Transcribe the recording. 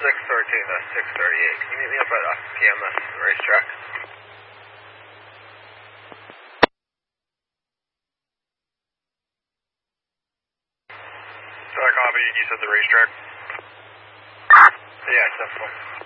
613 to 638. Can you meet me up at PMS racetrack? Copy, you said the racetrack? Yeah, 7-4.